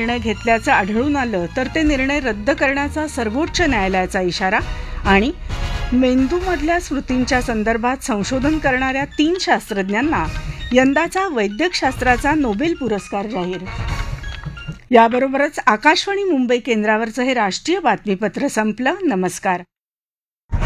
निर्णय घेतल्याचं आढळून आलं तर ते निर्णय रद्द करण्याचा सर्वोच्च न्यायालयाचा इशारा. आणि मेंदूमधल्या स्मृतींच्या संदर्भात संशोधन करणाऱ्या 3 शास्त्रज्ञांना यंदाचा वैद्यकशास्त्राचा नोबेल पुरस्कार जाहीर. याबरोबरच आकाशवाणी मुंबई केंद्रावरचं हे राष्ट्रीय बातमीपत्र संपलं. नमस्कार.